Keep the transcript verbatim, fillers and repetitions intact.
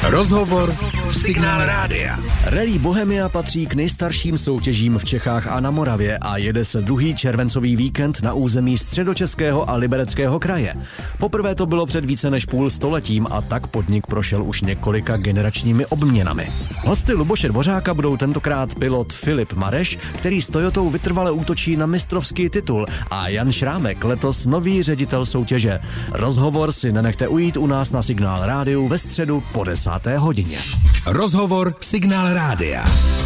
Rozhovor Signál Rádia. Rally Bohemia patří k nejstarším soutěžím v Čechách a na Moravě a jede se druhý červencový víkend na území Středočeského a Libereckého kraje. Poprvé to bylo před více než půl stoletím a tak podnik prošel už několika generačními obměnami. Hosty Luboše Dvořáka budou tentokrát pilot Filip Mareš, který s Toyotou vytrvale útočí na mistrovský titul, a Jan Šrámek, letos nový ředitel soutěže. Rozhovor si nenechte ujít u nás na Signál Rádiu ve středu po desáté hodině. Rozhovor Signál Rádia.